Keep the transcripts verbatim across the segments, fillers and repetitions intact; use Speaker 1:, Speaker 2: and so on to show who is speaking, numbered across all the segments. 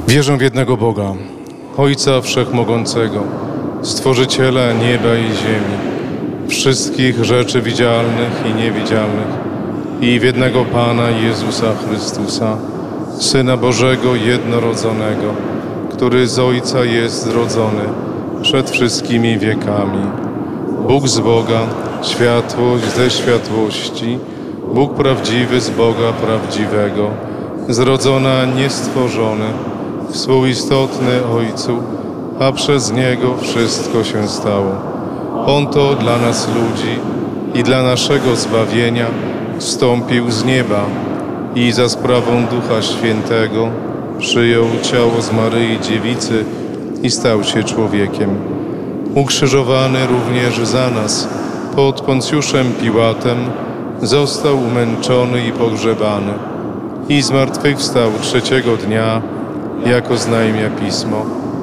Speaker 1: Wierzę w jednego Boga, Ojca Wszechmogącego, Stworzyciela nieba i ziemi, wszystkich rzeczy widzialnych i niewidzialnych, i w jednego Pana Jezusa Chrystusa, Syna Bożego jednorodzonego, który z Ojca jest zrodzony przed wszystkimi wiekami. Bóg z Boga, światłość ze światłości, Bóg prawdziwy z Boga prawdziwego, zrodzona, niestworzony, współistotny Ojcu, a przez Niego wszystko się stało. On to dla nas ludzi i dla naszego zbawienia zstąpił z nieba i za sprawą Ducha Świętego przyjął ciało z Maryi Dziewicy i stał się człowiekiem. Ukrzyżowany również za nas pod Poncjuszem Piłatem, został umęczony i pogrzebany i zmartwychwstał trzeciego dnia, jako znajmia Pismo.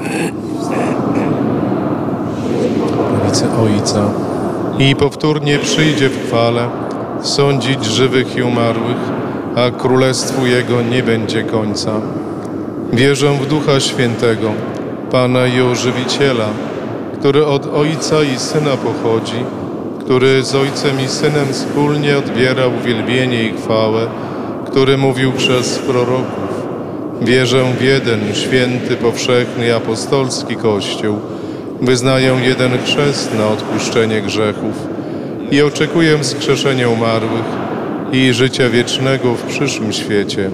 Speaker 1: Prawicy Ojca. I powtórnie przyjdzie w chwale sądzić żywych i umarłych, a królestwu Jego nie będzie końca. Wierzę w Ducha Świętego, Pana i Ożywiciela, który od Ojca i Syna pochodzi, który z Ojcem i Synem wspólnie odbiera uwielbienie i chwałę, który mówił przez proroków. Wierzę w jeden święty, powszechny i apostolski Kościół. Wyznaję jeden chrzest na odpuszczenie grzechów i oczekuję wskrzeszenia umarłych i życia wiecznego w przyszłym świecie.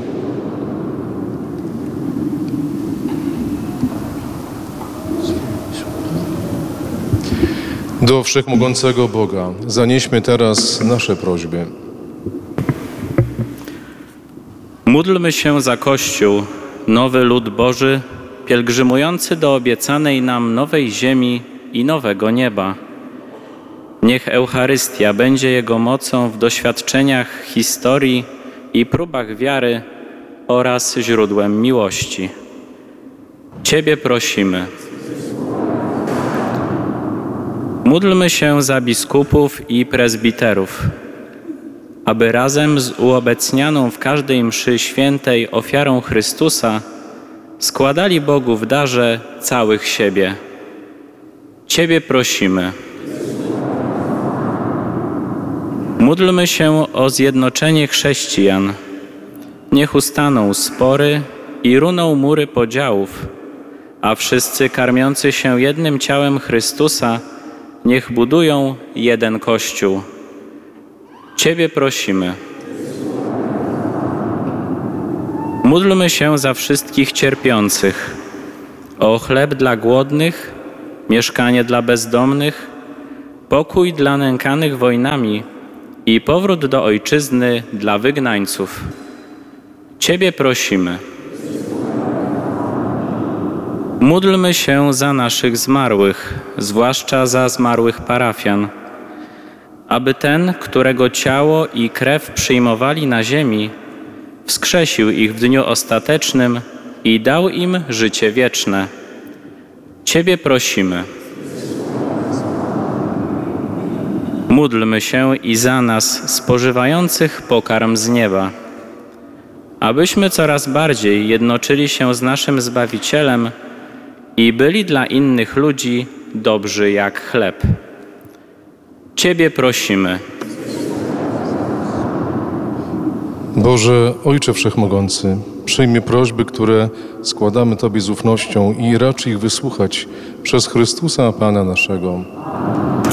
Speaker 1: Do Wszechmogącego Boga zanieśmy teraz nasze prośby.
Speaker 2: Módlmy się za Kościół, nowy lud Boży, pielgrzymujący do obiecanej nam nowej ziemi i nowego nieba. Niech Eucharystia będzie Jego mocą w doświadczeniach historii i próbach wiary oraz źródłem miłości. Ciebie prosimy. Módlmy się za biskupów i prezbiterów, aby razem z uobecnianą w każdej mszy świętej ofiarą Chrystusa składali Bogu w darze całych siebie. Ciebie prosimy. Módlmy się o zjednoczenie chrześcijan. Niech ustaną spory i runą mury podziałów, a wszyscy karmiący się jednym ciałem Chrystusa niech budują jeden Kościół. Ciebie prosimy. Módlmy się za wszystkich cierpiących, o chleb dla głodnych, mieszkanie dla bezdomnych, pokój dla nękanych wojnami i powrót do ojczyzny dla wygnańców. Ciebie prosimy. Módlmy się za naszych zmarłych, zwłaszcza za zmarłych parafian, aby ten, którego ciało i krew przyjmowali na ziemi, wskrzesił ich w dniu ostatecznym i dał im życie wieczne. Ciebie prosimy. Módlmy się i za nas, spożywających pokarm z nieba, abyśmy coraz bardziej jednoczyli się z naszym Zbawicielem i byli dla innych ludzi dobrzy jak chleb. Ciebie prosimy.
Speaker 1: Boże, Ojcze Wszechmogący, przyjmij prośby, które składamy Tobie z ufnością i racz ich wysłuchać przez Chrystusa, Pana naszego.